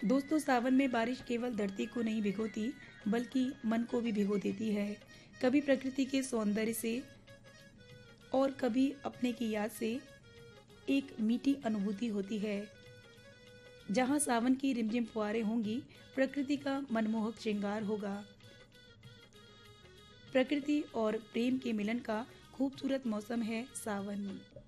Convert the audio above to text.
दोस्तों, सावन में बारिश केवल धरती को नहीं भिगोती बल्कि मन को भी भिगो देती है। कभी प्रकृति के सौंदर्य से और कभी अपने की याद से एक मीठी अनुभूति होती है। जहां सावन की रिमझिम फुहारें होंगी, प्रकृति का मनमोहक श्रृंगार होगा। प्रकृति और प्रेम के मिलन का खूबसूरत मौसम है सावन।